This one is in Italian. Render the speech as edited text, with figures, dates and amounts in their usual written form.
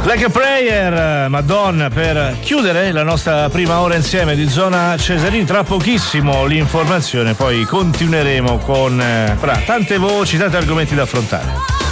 Like a Prayer, Madonna, per chiudere la nostra prima ora insieme di Zona Cesarini. Tra pochissimo l'informazione, poi continueremo con tante voci, tanti argomenti da affrontare.